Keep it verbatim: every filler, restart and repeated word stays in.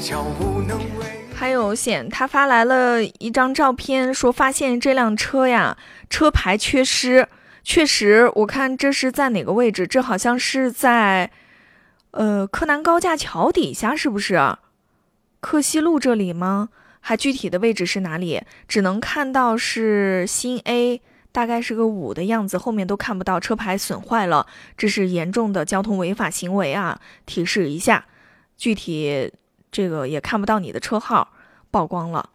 还有险，他发来了一张照片，说发现这辆车呀，车牌缺失。确实，我看这是在哪个位置？这好像是在呃柯南高架桥底下，是不是？克西路这里吗？还具体的位置是哪里？只能看到是新 A， 大概是个五的样子，后面都看不到，车牌损坏了，这是严重的交通违法行为啊！提示一下，具体这个也看不到你的车号，曝光了。